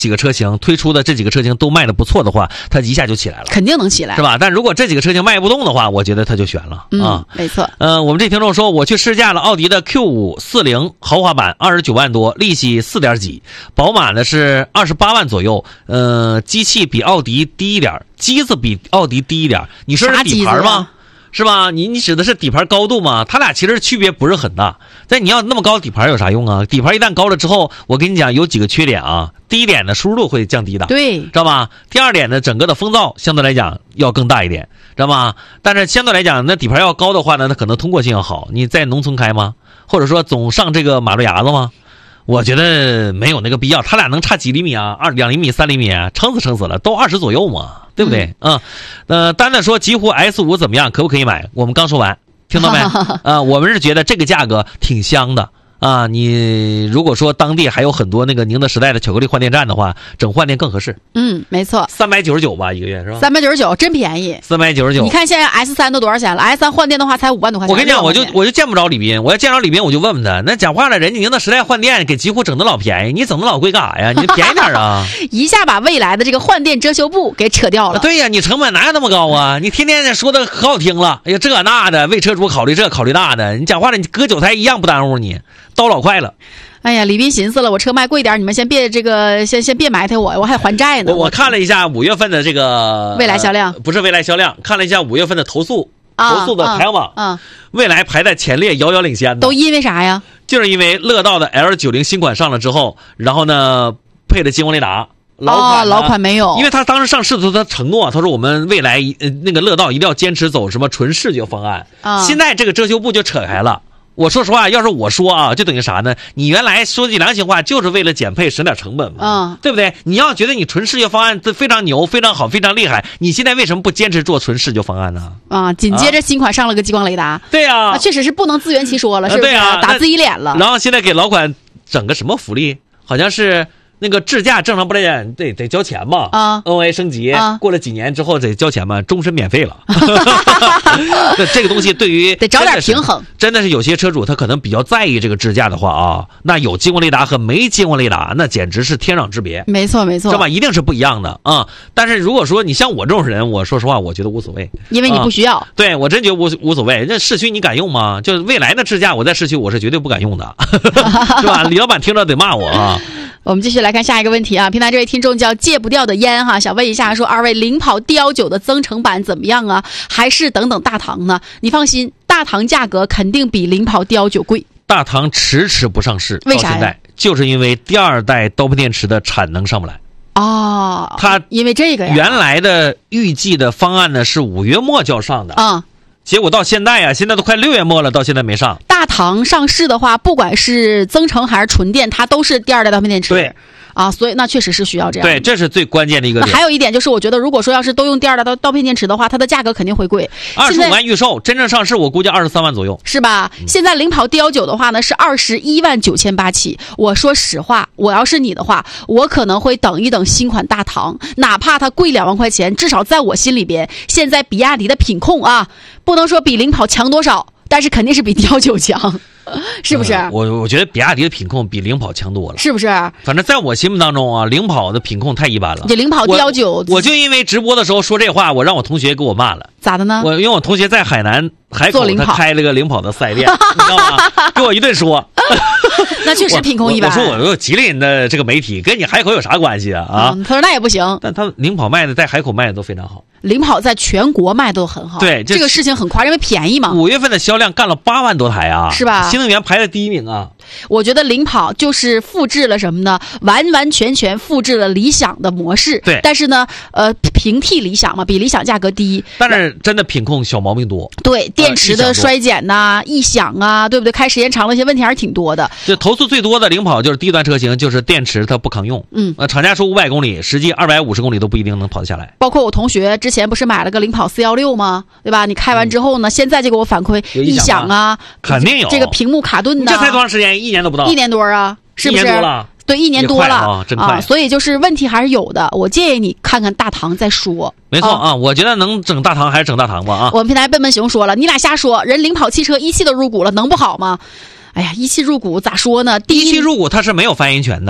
几个车型推出的这几个车型都卖的不错的话，它一下就起来了， 肯定能起来， 是吧？但如果这几个车型卖不动的话，我觉得它就悬了啊。 没错。 我们这听众说，我去试驾了奥迪的 Q540豪华版，29万多，利息4点几，宝马呢是28万左右，机器比奥迪低一点，机子比奥迪低一点，你说是底盘吗？是吧？你指的是底盘高度吗？它俩其实区别不是很大。但你要那么高底盘有啥用啊？底盘一旦高了之后，我跟你讲有几个缺点啊。第一点呢，舒适度会降低的， 对， 知道吧？第二点呢，整个的风噪相对来讲要更大一点，知道吗？但是相对来讲，那底盘要高的话呢，它可能通过性要好。你在农村开吗？或者说总上这个马路牙子吗？我觉得没有那个必要。它俩能差几厘米啊？2厘米、3厘米啊？撑死了，都20左右嘛。对不对？丹丹说极狐 S5 怎么样？可不可以买？我们刚说完，听到没？我们是觉得这个价格挺香的啊。你如果说当地还有很多那个宁德时代的巧克力换电站的话，整换电更合适。 没错 ，399吧一个月是吧 ？399真便宜 ，399。 你看现在 S3 都多少钱了 ？S3 换电的话才5万多块钱。 我跟你讲，我就见不着李斌，我要见着李斌我就问问他，那讲话了，人家宁德时代换电给极狐整的老便宜，你整的老贵干啥呀？你便宜点啊！ 一下把未来的这个换电遮羞布给扯掉了。 对呀，你成本哪有那么高啊？你天天说的可好听了，哎呀这那的，为车主考虑这考虑那的，你讲话了，你割韭菜一样不耽误你，刀老快了。 哎呀，李斌寻思了，我车卖贵点，你们先别这个，先别埋汰我还还债呢。 我看了一下5月份的这个未来销量， 不是未来销量，看了一下5月份的投诉的排行榜，未来排在前列，遥遥领先的。 都因为啥呀？ 就是因为乐道的 L90新款上了之后，然后呢配了激光雷达。 老款没有， 因为他当时上市的时候他承诺，他说我们未来那个乐道一定要坚持走什么纯视觉方案。现在这个遮羞布就扯开了。我说实话，要是我说啊，就等于啥呢？你原来说句良心话，就是为了减配省点成本嘛，对不对？你要觉得你纯视觉方案非常牛、非常好、非常厉害，你现在为什么不坚持做纯视觉方案呢？ 紧接着新款上了个激光雷达， 对呀， 确实是不能自圆其说了，是不是？ 对呀， 打自己脸了。 然后现在给老款整个什么福利？好像是。那个智驾正常不来讲得交钱嘛，NA 升级过了几年之后得交钱嘛，终身免费了。这个东西对于得找点平衡， 真的是有些车主他可能比较在意这个智驾的话啊，那有激光雷达和没激光雷达那简直是天壤之别。 没错，知道吧？一定是不一样的啊。但是如果说你像我这种人，我说实话，我觉得无所谓， 因为你不需要。 对，我真觉得无所谓。这市区你敢用吗？就未来的智驾，我在市区我是绝对不敢用的，是吧？李老板听着得骂我啊。 我们继续来看下一个问题啊，平台这位听众叫戒不掉的烟哈，想问一下说二位领跑 D19 的增程版怎么样啊？还是等大唐呢？你放心，大唐价格肯定比领跑 D19 贵。 大唐迟不上市， 为啥呀？ 到现在就是因为第2代刀片电池的产能上不来。它因为这个呀， 原来的预计的方案呢是5月末就要上的结果到现在现在都快6月末了，到现在没上。 大唐上市的话，不管是增程还是纯电，它都是第2代刀片电池。 对所以那确实是需要这样。 对，这是最关键的一个点。 那还有一点就是，我觉得如果说要是都用第2代刀片电池的话，它的价格肯定会贵。 25万预售，真正上市我估计23万左右， 是吧？现在领跑 D19 的话呢是21万9800起。我说实话，我要是你的话，我可能会等一等新款大唐，哪怕它贵2万块钱，至少在我心里边，现在比亚迪的品控不能说比领跑强多少，但是肯定是比 D19 强。是不是？ 我觉得比亚迪的品控比领跑强多了， 是不是？ 反正在我心目当中领跑的品控太一般了。 这领跑 D19， 我就因为直播的时候说这话，我让我同学给我骂了。 咋的呢？ 因为我同学在海口他开了个领跑的4S店，你知道吗？给我一顿说。 那确实品控一般。 我说我吉林的这个媒体跟你海口有啥关系啊？ 他说那也不行。 但他领跑卖的在海口卖的都非常好。 领跑在全国卖都很好， 对， 这个事情很夸张，因为便宜嘛。 5月份的销量干了8万多台是吧？ 新能源排在第1名啊。 我觉得领跑就是复制了什么呢？完全复制了理想的模式。 对， 但是呢，平替理想嘛，比理想价格低。 但是真的品控小毛病多。 对，电池的衰减异响对不对？开时间长了，一些问题还是挺多的。 就投诉最多的领跑就是低端车型，就是电池它不抗用。厂家说500公里，实际250公里都不一定能跑得下来。 包括我同学之前不是买了个领跑416吗？对吧？你开完之后呢，现在就给我反馈异响肯定有这个屏幕卡顿的。 这才多长时间？1年都不到。 1年多是不是？ 1年多了。 对，1年多了真快所以就是问题还是有的。我建议你看看大唐再说。 没错我觉得能整大唐还是整大唐吧我们平台笨笨熊说了，你俩瞎说，人领跑汽车1汽都入股了，能不好吗？哎呀，1汽入股咋说呢？ 1汽入股它是没有发言权的。 对，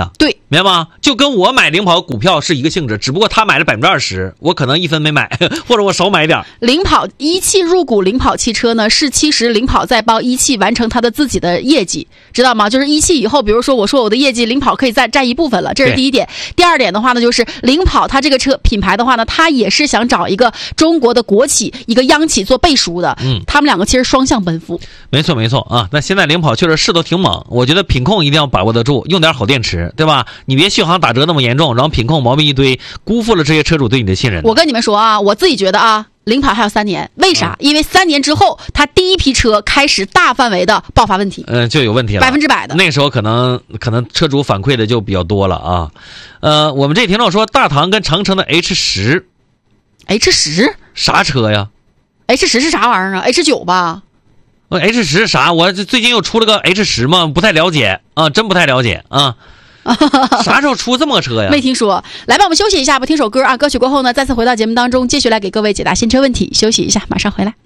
明白吗？就跟我买领跑股票是一个性质，只不过他买了20%，我可能1分没买，或者我少买点。 领跑一汽入股领跑汽车呢，是其实领跑在帮一汽完成他的自己的业绩，知道吗？就是一汽以后，比如说我说我的业绩领跑可以占一部分了，这是第一点。第二点的话呢，就是领跑它这个车品牌的话呢，它也是想找一个中国的国企、一个央企做背书的。他们两个其实双向奔赴。 没错啊。那现在领跑确实势头挺猛，我觉得品控一定要把握得住，用点好电池，对吧？你别续航打折那么严重，然后品控毛病一堆，辜负了这些车主对你的信任。 我跟你们说啊，我自己觉得啊，领跑还有3年，为啥？因为3年之后，它第一批车开始大范围的爆发问题， 就有问题了 ，100%的。 那时候可能车主反馈的就比较多了啊。我们这听众说，大唐跟长城的 H10 啥车呀 ？H10 是啥玩意儿啊 ？H9 吧 ？H10 是啥？我最近又出了个 H10吗？不太了解啊，真不太了解啊。啥时候出这么个车呀？ 没听说。来吧，我们休息一下吧，听首歌啊。歌曲过后呢，再次回到节目当中，继续来给各位解答新车问题。休息一下，马上回来。